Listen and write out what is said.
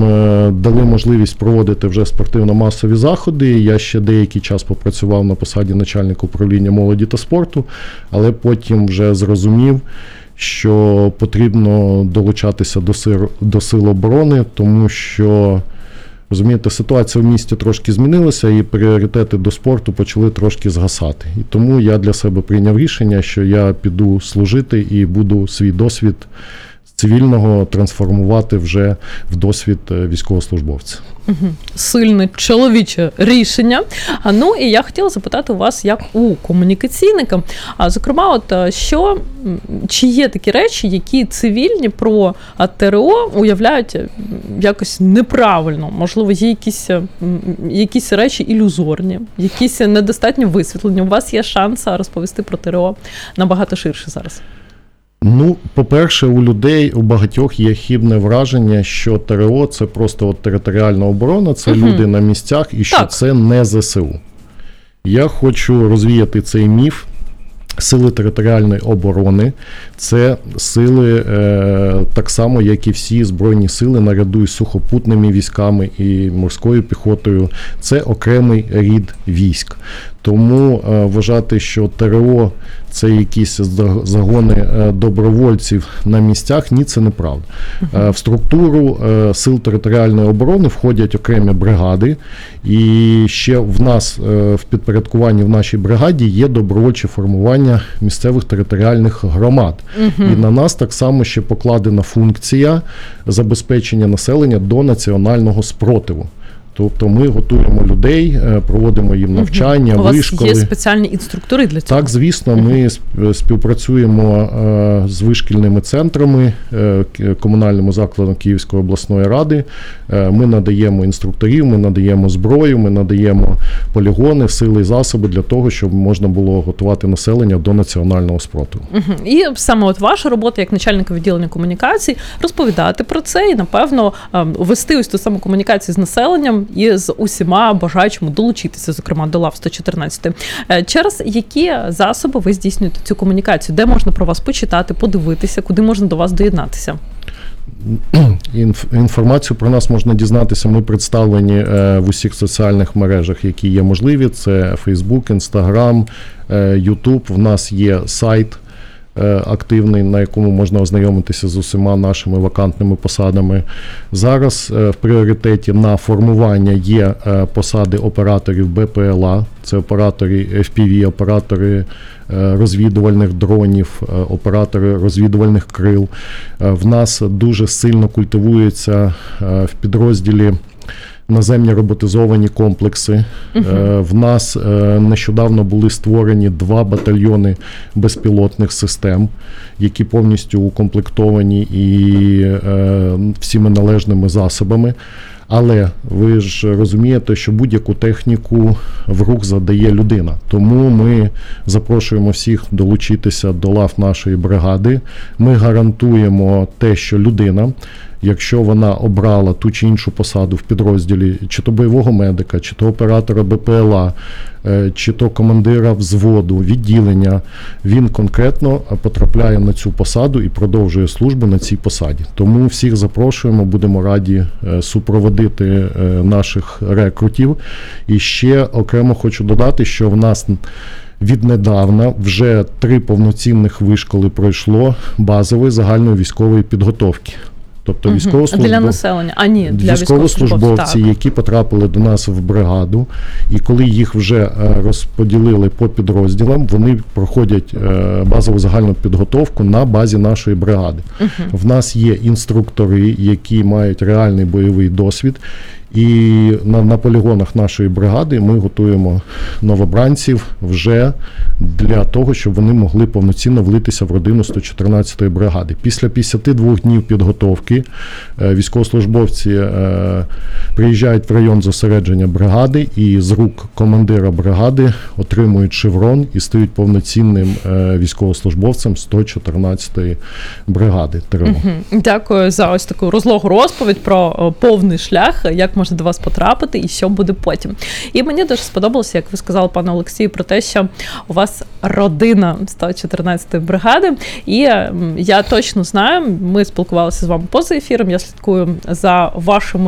дали можливість проводити вже спортивно-масові заходи. Я ще деякий час попрацював на посаді начальника управління молоді та спорту, але потім вже зрозумів, що потрібно долучатися до сил оборони, тому що, розумієте, ситуація в місті трошки змінилася і пріоритети до спорту почали трошки згасати. І тому я для себе прийняв рішення, що я піду служити і буду свій досвід цивільного трансформувати вже в досвід військовослужбовця. Сильне чоловіче рішення. Ну і я хотіла запитати у вас, як у комунікаційника, зокрема, чи є такі речі, які цивільні про ТРО уявляють якось неправильно? Можливо, є якісь речі ілюзорні, якісь недостатньо висвітлені. У вас є шанс розповісти про ТРО набагато ширше зараз. Ну, по-перше, у багатьох є хибне враження, що ТРО – це просто територіальна оборона, це люди на місцях і що це не ЗСУ. Я хочу розвіяти цей міф. Сили територіальної оборони – це сили так само, як і всі збройні сили, наряду із сухопутними військами і морською піхотою. Це окремий рід військ. Тому вважати, що ТРО – це якісь загони добровольців на місцях, ні, це неправда. В структуру сил територіальної оборони входять окремі бригади, і ще в нас в підпорядкуванні в нашій бригаді є добровольчі формування місцевих територіальних громад. І на нас так само ще покладена функція забезпечення населення до національного спротиву. Тобто ми готуємо людей, проводимо їм навчання, вишколи. У вас є спеціальні інструктори для цього? Так, звісно, ми співпрацюємо з вишкільними центрами, комунальним закладом Київської обласної ради. Ми надаємо інструкторів, ми надаємо зброю, ми надаємо полігони, сили і засоби для того, щоб можна було готувати населення до національного спротиву. І саме ваша робота як начальника відділення комунікацій розповідати про це і, напевно, вести ось ту саму комунікацію з населенням і з усіма бажаючими долучитися, зокрема, до лав 114. Через які засоби ви здійснюєте цю комунікацію? Де можна про вас почитати, подивитися, куди можна до вас доєднатися? Інформацію про нас можна дізнатися. Ми представлені в усіх соціальних мережах, які є можливі. Це Facebook, Instagram, YouTube. В нас є сайт активний, на якому можна ознайомитися з усіма нашими вакантними посадами. Зараз в пріоритеті на формування є посади операторів БПЛА, це оператори FPV, оператори розвідувальних дронів, оператори розвідувальних крил. В нас дуже сильно культивується в підрозділі наземні роботизовані комплекси. В нас нещодавно були створені 2 батальйони безпілотних систем, які повністю укомплектовані і всіми належними засобами. Але ви ж розумієте, що будь-яку техніку в рух задає людина. Тому ми запрошуємо всіх долучитися до лав нашої бригади. Ми гарантуємо те, що людина, якщо вона обрала ту чи іншу посаду в підрозділі, чи то бойового медика, чи то оператора БПЛА, чи то командира взводу, відділення, він конкретно потрапляє на цю посаду і продовжує службу на цій посаді. Тому всіх запрошуємо, будемо раді супроводити наших рекрутів. І ще окремо хочу додати, що в нас віднедавна вже 3 повноцінних вишколи пройшло базової загальної військової підготовки. Тобто для населення, для військовослужбовці, які потрапили до нас в бригаду, і коли їх вже розподілили по підрозділам, вони проходять базову загальну підготовку на базі нашої бригади. В нас є інструктори, які мають реальний бойовий досвід, і на полігонах нашої бригади ми готуємо новобранців вже для того, щоб вони могли повноцінно влитися в родину 114-ї бригади. Після 52 днів підготовки військовослужбовці приїжджають в район зосередження бригади і з рук командира бригади отримують шеврон і стають повноцінним військовослужбовцем 114-ї бригади ТРО. Дякую за ось таку розлогу розповідь про повний шлях, як можна до вас потрапити і що буде потім. І мені дуже сподобалося, як ви сказали, пане Олексію, про те, що у вас родина 114-ї бригади. І я точно знаю, ми спілкувалися з вами поза ефіром, я слідкую за вашими